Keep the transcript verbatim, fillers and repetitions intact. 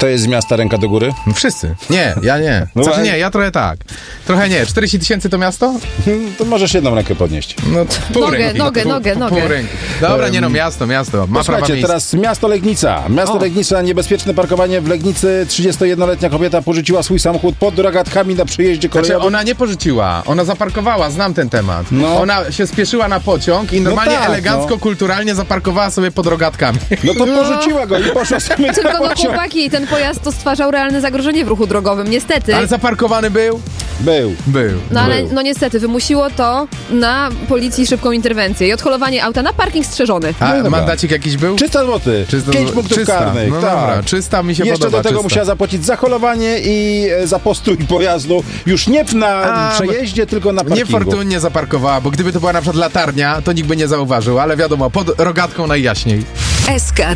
Kto jest z miasta ręka do góry? No wszyscy. Nie, ja nie. No Znaczy ale- nie, ja trochę tak. Trochę nie. czterdzieści tysięcy to miasto? To możesz jedną rękę podnieść. No to pół Nogę, ręki. nogę, Pół- nogę, pół nogę. ręki. Dobra, nie no, miasto, miasto. Ma prawa Słuchajcie, miejsca. teraz miasto Legnica. Miasto O. Legnica, niebezpieczne parkowanie w Legnicy. trzydziestojednoletnia kobieta porzuciła swój samochód pod rogatkami na przejeździe Znaczy, kolejowym. ona nie porzuciła, ona zaparkowała, znam ten temat. No. Ona się spieszyła na pociąg i normalnie tak, elegancko, no. kulturalnie zaparkowała sobie pod rogatkami. No to porzuciła go i poszła sobie Tylko na no pociąg. chłopaki, ten pojazd to stwarzał realne zagrożenie w ruchu drogowym, niestety. Ale zaparkowany był? Był. Był. No ale Był. no niestety wymusiło to na policji szybką interwencję i odholowanie auta na parking strzeżony. A No dobra. mandacik jakiś był? trzysta złotych. Czysto- pięć punktów czysta. karnych. No tak. dobra, czysta mi się Jeszcze podoba. do tego czysta. musiała zapłacić za holowanie i e, za postój pojazdu. Już nie na A, przejeździe, tylko na parkingu. Niefortunnie zaparkowała, bo gdyby to była na przykład latarnia, to nikt by nie zauważył, ale wiadomo, pod rogatką najjaśniej. S K